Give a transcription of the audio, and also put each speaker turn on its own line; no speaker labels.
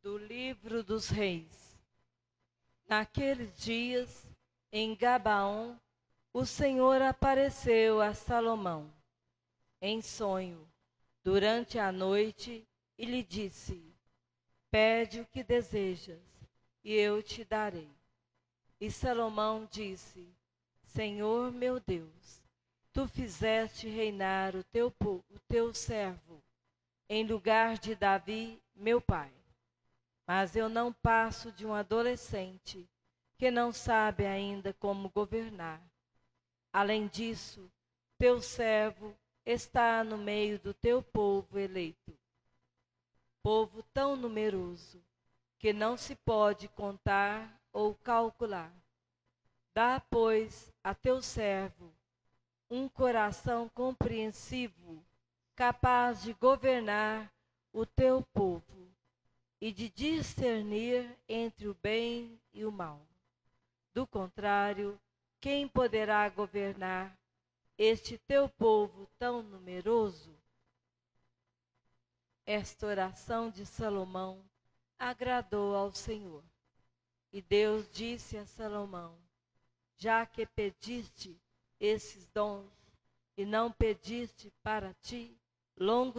Do livro dos Reis. Naqueles dias, em Gabaon, o Senhor apareceu a Salomão em sonho durante a noite e lhe disse: Pede o que desejas, e eu te darei. E Salomão disse: Senhor meu Deus, tu fizeste reinar o teu servo em lugar de Davi, meu pai. Mas eu não passo de um adolescente que não sabe ainda como governar. Além disso, teu servo está no meio do teu povo eleito, povo tão numeroso que não se pode contar ou calcular. Dá, pois, a teu servo um coração compreensivo, capaz de governar o teu povo e de discernir entre o bem e o mal. Do contrário, quem poderá governar este teu povo tão numeroso? Esta oração de Salomão agradou ao Senhor. E Deus disse a Salomão: já que pediste esses dons e não pediste para ti longos